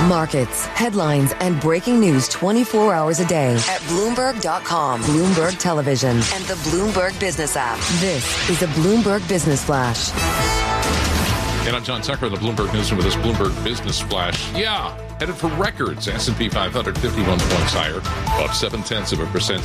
Markets, headlines, and breaking news 24 hours a day at Bloomberg.com, Bloomberg Television, and the Bloomberg Business app. This is a Bloomberg Business Flash. And I'm John Tucker, the Bloomberg Newsroom with this Bloomberg Business Flash. Headed for records. S&P 500, 51 points higher, up 0.7%,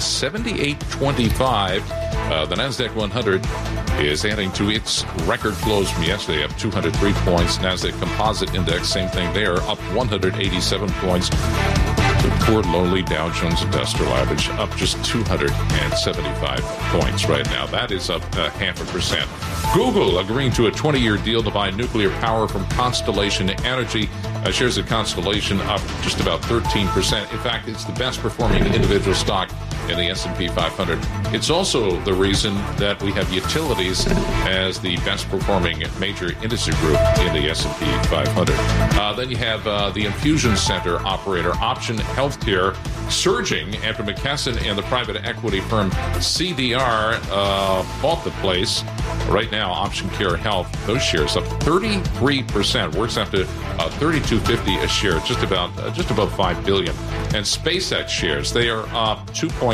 78.25. The NASDAQ 100 is adding to its record close from yesterday, up 203 points. NASDAQ Composite Index, same thing there, up 187 points. The poor lowly Dow Jones Industrial Average up just 275 points right now. That is up 0.5%. Google agreeing to a 20-year deal to buy nuclear power from Constellation Energy. Shares of Constellation up just about 13%. In fact, it's the best performing individual stock in the S&P 500. It's also the reason that we have utilities as the best performing major industry group in the S&P 500. Then you have the infusion center operator Option Healthcare surging after McKesson and the private equity firm CDR bought the place. Right now, Option Care Health, those shares up 33%, works up to $32.50 a share, just above $5 billion. And SpaceX shares, they are up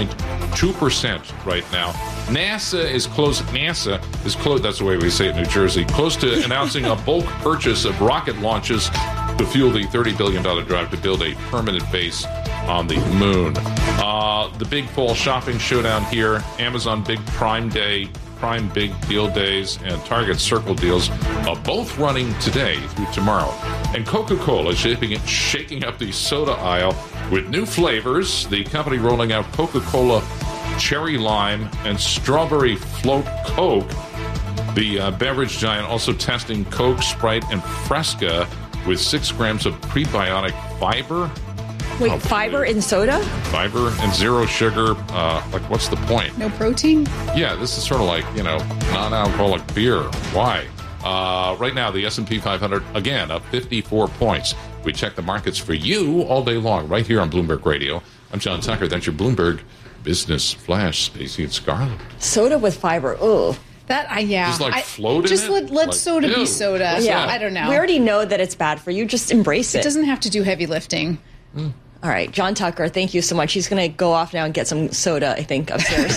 2.2% right now. NASA is close. That's the way we say it in New Jersey. Close to announcing a bulk purchase of rocket launches to fuel the $30 billion drive to build a permanent base on the moon. The big fall shopping showdown here. Amazon Big Prime Day, Prime Big Deal Days, and Target Circle deals are both running today through tomorrow. And Coca-Cola is shaking up the soda aisle with new flavors. The company rolling out Coca-Cola Cherry Lime and Strawberry Float Coke. The beverage giant also testing Coke, Sprite, and Fresca with 6 grams of prebiotic fiber. Wait, fiber in soda? Fiber and zero sugar. What's the point? No protein? Yeah, this is sort of like, non-alcoholic beer. Why? Right now, the S&P 500, again, up 54 points. We check the markets for you all day long, right here on Bloomberg Radio. I'm John Tucker. That's your Bloomberg Business Flash. Stacey and Scarlett. Soda with fiber. Ooh. Just float in it? Let soda be soda. Yeah. I don't know. We already know that it's bad for you. Just embrace it. It doesn't have to do heavy lifting. All right, John Tucker, thank you so much. He's going to go off now and get some soda, I think, upstairs.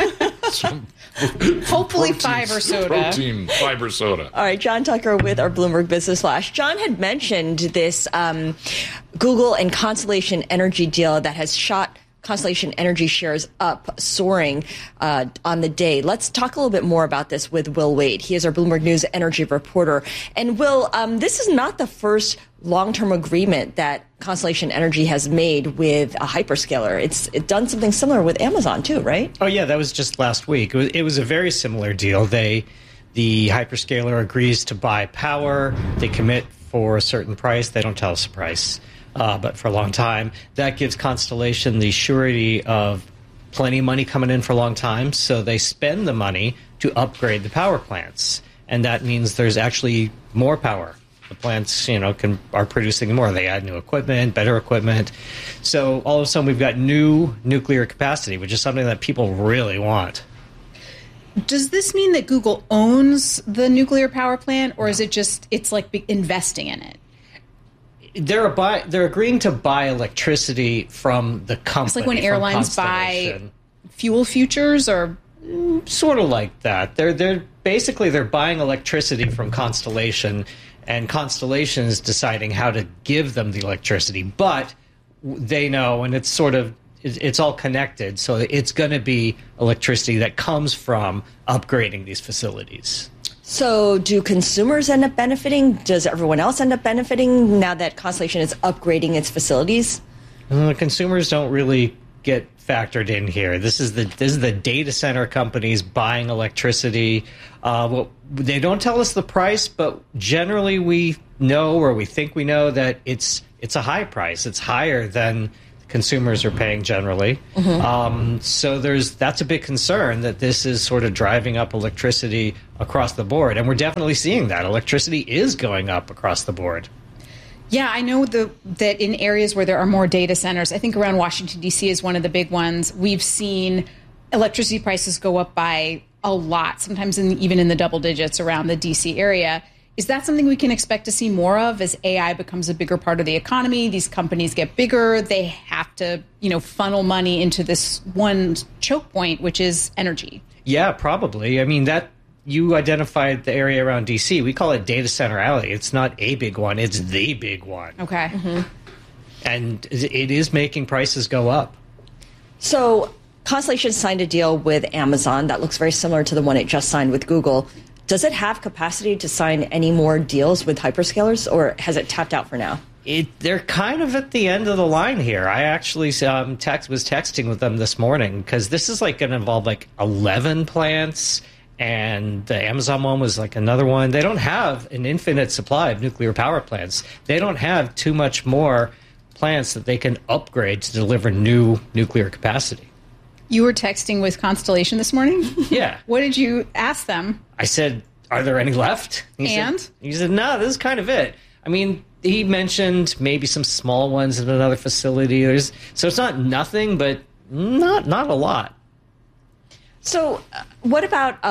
Hopefully fiber soda. Protein, fiber soda. All right, John Tucker with our Bloomberg Business Flash. John had mentioned this Google and Constellation Energy deal that has shot Constellation Energy shares up, soaring on the day. Let's talk a little bit more about this with Will Wade. He is our Bloomberg News energy reporter. And Will, this is not the first long-term agreement that Constellation Energy has made with a hyperscaler. It's done something similar with Amazon too, right? Oh, yeah, that was just last week. It was a very similar deal. The hyperscaler agrees to buy power. They commit for a certain price. They don't tell us the price, but for a long time. That gives Constellation the surety of plenty of money coming in for a long time, so they spend the money to upgrade the power plants. And that means there's actually more power. The plants, are producing more. They add new equipment, better equipment. So all of a sudden we've got new nuclear capacity, which is something that people really want. Does this mean that Google owns the nuclear power plant, or is it just it's like investing in it? They're agreeing to buy electricity from the company. It's like when airlines buy fuel futures, or sort of like that. They're buying electricity from Constellation, and Constellation is deciding how to give them the electricity. But they know, and it's all connected, so it's going to be electricity that comes from upgrading these facilities. So do consumers end up benefiting? Does everyone else end up benefiting now that Constellation is upgrading its facilities? Consumers don't really get factored in here. This is the data center companies buying electricity. They don't tell us the price, but generally we know, or we think we know, that it's a high price. It's higher than consumers are paying generally. Mm-hmm. So that's a big concern, that this is sort of driving up electricity across the board. And we're definitely seeing that. Electricity is going up across the board. Yeah, I know that in areas where there are more data centers, I think around Washington, D.C. is one of the big ones, we've seen electricity prices go up by a lot, sometimes even in the double digits around the D.C. area. Is that something we can expect to see more of as AI becomes a bigger part of the economy? These companies get bigger. They have to, funnel money into this one choke point, which is energy. Yeah, probably. I mean, that you identified the area around DC. We call it Data Center Alley. It's not a big one. It's the big one. Okay. Mm-hmm. And it is making prices go up. So Constellation signed a deal with Amazon that looks very similar to the one it just signed with Google. Does it have capacity to sign any more deals with hyperscalers, or has it tapped out for now? They're kind of at the end of the line here. I actually was texting with them this morning because this is going to involve 11 plants, and the Amazon one was another one. They don't have an infinite supply of nuclear power plants. They don't have too much more plants that they can upgrade to deliver new nuclear capacity. You were texting with Constellation this morning? Yeah. What did you ask them? I said, are there any left? He said, no, this is kind of it. I mean, he mentioned maybe some small ones in another facility. So it's not nothing, but not a lot. So what about,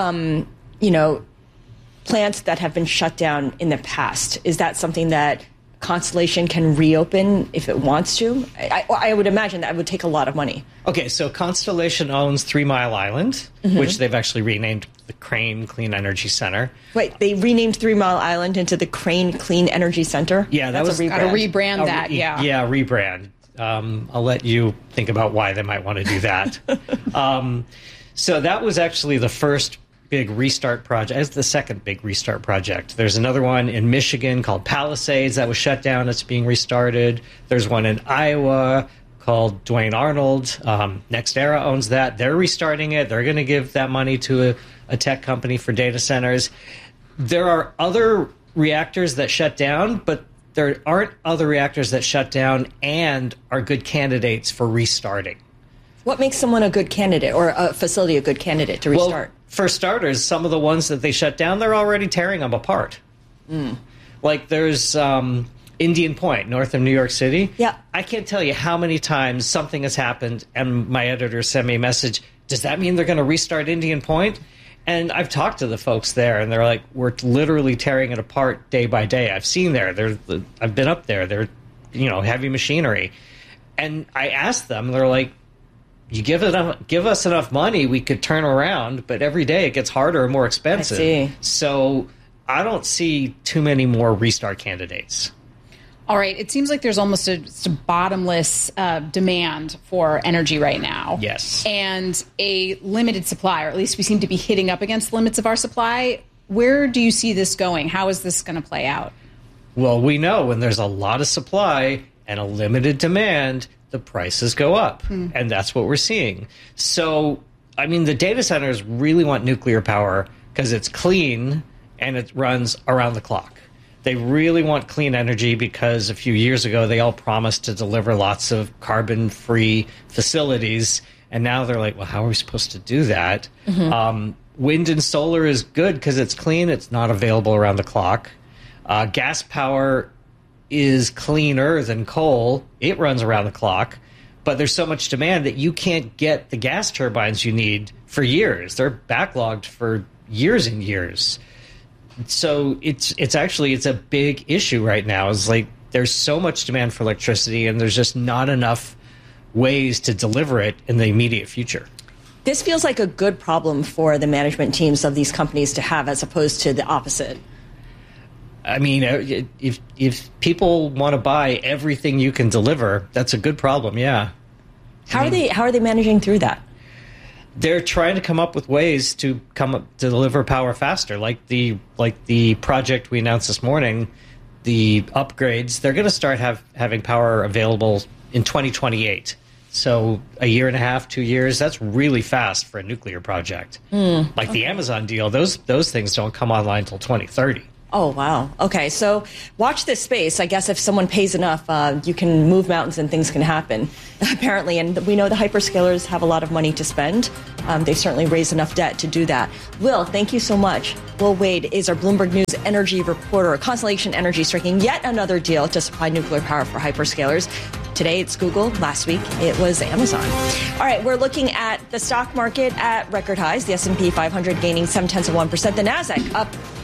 plants that have been shut down in the past? Is that something that Constellation can reopen if it wants to? I would imagine that would take a lot of money. Okay, so Constellation owns 3 Mile Island, which they've actually renamed the Crane Clean Energy Center. Wait, they renamed 3 Mile Island into the Crane Clean Energy Center? Yeah, That's was a rebrand. Got to rebrand that, yeah. Yeah, rebrand. I'll let you think about why they might want to do that. So that was actually the first big restart project. It's the second big restart project. There's another one in Michigan called Palisades that was shut down. It's being restarted. There's one in Iowa called Duane Arnold. NextEra owns that. They're restarting it. They're going to give that money to a tech company for data centers. There are other reactors that shut down, but there aren't other reactors that shut down and are good candidates for restarting. What makes someone a good candidate, or a facility a good candidate to restart? Well, for starters, some of the ones that they shut down, they're already tearing them apart. There's Indian Point, north of New York City. Yeah. I can't tell you how many times something has happened and my editor sent me a message, does that mean they're going to restart Indian Point? And I've talked to the folks there, and they're like, we're literally tearing it apart day by day. I've seen there. I've been up there. They're, heavy machinery. And I asked them, they're like, you give us enough money, we could turn around, but every day it gets harder and more expensive. I see. So I don't see too many more restart candidates. All right. It seems like there's almost a bottomless demand for energy right now. Yes. And a limited supply, or at least we seem to be hitting up against the limits of our supply. Where do you see this going? How is this going to play out? Well, we know when there's a lot of supply and a limited demand, the prices go up. And that's what we're seeing. So, I mean, the data centers really want nuclear power because it's clean and it runs around the clock. They really want clean energy because a few years ago they all promised to deliver lots of carbon-free facilities. And now they're like, well, how are we supposed to do that? Wind and solar is good because it's clean. It's not available around the clock. Gas power is cleaner than coal. It runs around the clock, but there's so much demand that you can't get the gas turbines you need for years. They're backlogged for years and years. So it's a big issue right now. It's like there's so much demand for electricity and there's just not enough ways to deliver it in the immediate future. This feels like a good problem for the management teams of these companies to have, as opposed to the opposite. I mean, if people want to buy everything you can deliver, that's a good problem. Yeah. How are they managing through that? They're trying to come up with ways to deliver power faster, like the project we announced this morning, the upgrades. They're going to start having power available in 2028. So a year and a half, 2 years, that's really fast for a nuclear project. Like the Amazon deal, those things don't come online until 2030. Oh, wow. Okay, so watch this space. I guess if someone pays enough, you can move mountains and things can happen, apparently. And we know the hyperscalers have a lot of money to spend. They've certainly raised enough debt to do that. Will, thank you so much. Will Wade is our Bloomberg News energy reporter. Constellation Energy striking yet another deal to supply nuclear power for hyperscalers. Today it's Google. Last week it was Amazon. All right, we're looking at the stock market at record highs. The S&P 500 gaining 0.7%. The Nasdaq up